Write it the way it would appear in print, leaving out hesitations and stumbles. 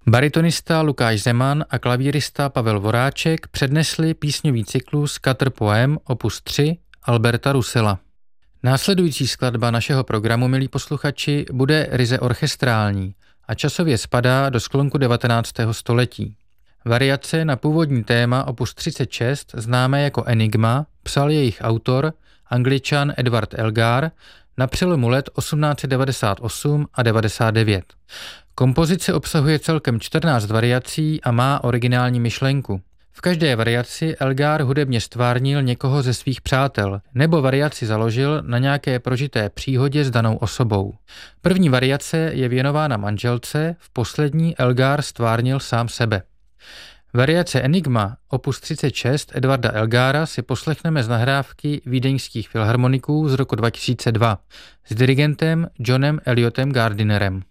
Baritonista Lukáš Zeman a klavírista Pavel Voráček přednesli písňový cyklus Kater Poem opus 3 Alberta Russella. Následující skladba našeho programu, milí posluchači, bude ryze orchestrální a časově spadá do sklonku 19. století. Variace na původní téma opus 36, známé jako Enigma, psal jejich autor, Angličan Edward Elgar, na přelomu let 1898 a 99. Kompozice obsahuje celkem 14 variací a má originální myšlenku. V každé variaci Elgar hudebně stvárnil někoho ze svých přátel, nebo variaci založil na nějaké prožité příhodě s danou osobou. První variace je věnována manželce, v poslední Elgar stvárnil sám sebe. Variace Enigma opus 36 Edwarda Elgara si poslechneme z nahrávky vídeňských filharmoniků z roku 2002 s dirigentem Johnem Elliotem Gardinerem.